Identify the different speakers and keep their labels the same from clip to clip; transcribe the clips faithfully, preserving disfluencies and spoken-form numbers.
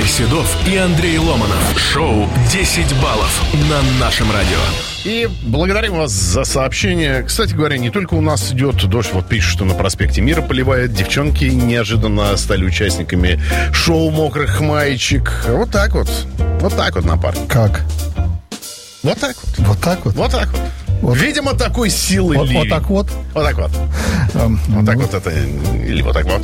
Speaker 1: Седов и Андрей Ломанов. Шоу «десять баллов» на нашем радио.
Speaker 2: И благодарим вас за сообщение. Кстати говоря, не только у нас идет дождь. Вот пишут, что на проспекте Мира поливает. Девчонки неожиданно стали участниками шоу «Мокрых маечек». Вот так вот. Вот так вот, напарник.
Speaker 3: Как?
Speaker 2: Вот так вот.
Speaker 3: Вот так вот?
Speaker 2: Вот так вот.
Speaker 3: Вот.
Speaker 2: Видимо, такой силы
Speaker 3: Вот,
Speaker 2: ливень.
Speaker 3: вот так вот?
Speaker 2: Вот так вот.
Speaker 3: Um,
Speaker 2: вот так
Speaker 3: ну,
Speaker 2: вот это. Или вот так вот.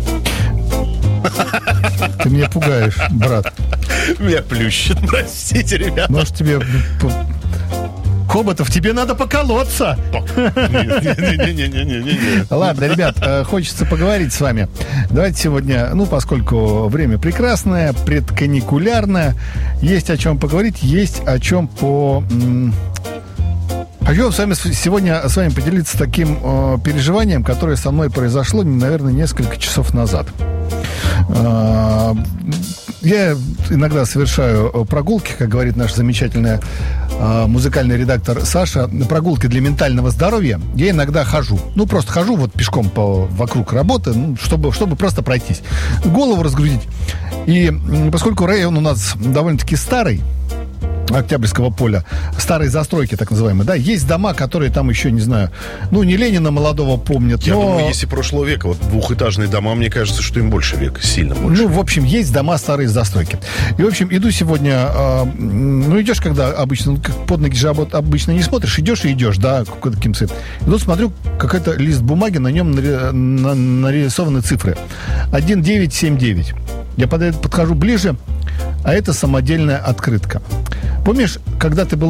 Speaker 3: Ты меня пугаешь, брат.
Speaker 2: Меня плющит, простите, ребят.
Speaker 3: Может, тебе... Хоботов, тебе надо поколоться.
Speaker 2: Не-не-не-не-не-не.
Speaker 3: Ладно, ребят, хочется поговорить с вами. Давайте сегодня, ну, поскольку время прекрасное, предканикулярное, есть о чем поговорить, есть о чем по... Хочу с вами сегодня с вами поделиться таким э, переживанием, которое со мной произошло, наверное, несколько часов назад. Э, я иногда совершаю прогулки, как говорит наш замечательный э, музыкальный редактор Саша, прогулки для ментального здоровья. Я иногда хожу. Ну, просто хожу вот пешком по, вокруг работы, ну, чтобы, чтобы просто пройтись. Голову разгрузить. И поскольку район у нас довольно-таки старый, Октябрьского поля, старые застройки, так называемые, да, есть дома, которые там еще, не знаю, ну, не Ленина молодого помнят,
Speaker 2: Я
Speaker 3: но...
Speaker 2: думаю, если прошлого века, вот двухэтажные дома, мне кажется, что им больше века, сильно больше.
Speaker 3: Ну, в общем, есть дома старые застройки. И, в общем, иду сегодня, э, ну, идешь, когда обычно, ну, как под ноги же обычно не смотришь, идешь и идешь, да, каким цветом. И тут смотрю, какой-то лист бумаги, на нем нари- на- нарисованы цифры. один девять семь девять. Я подхожу ближе, а это самодельная открытка. Помнишь, когда ты был